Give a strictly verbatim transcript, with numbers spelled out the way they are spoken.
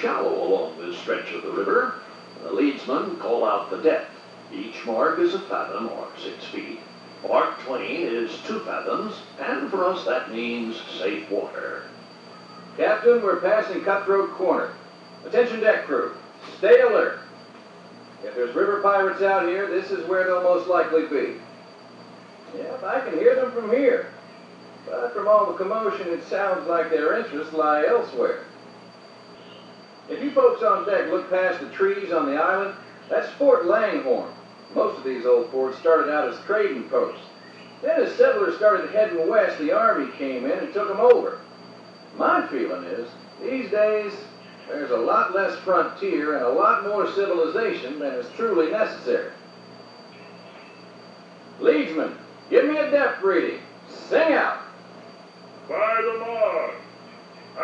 shallow along this stretch of the river. The leadsmen call out the depth. Each mark is a fathom or six feet. Mark twain is two fathoms, and for us that means safe water. Captain, we're passing Cutthroat Corner. Attention deck crew, stay alert. If there's river pirates out here, this is where they'll most likely be. Yep, I can hear them from here. But from all the commotion, it sounds like their interests lie elsewhere. If you folks on deck look past the trees on the island, that's Fort Langhorne. Most of these old forts started out as trading posts. Then as settlers started heading west, the army came in and took them over. My feeling is, these days, there's a lot less frontier and a lot more civilization than is truly necessary. Leadsman, give me a depth reading. Sing out.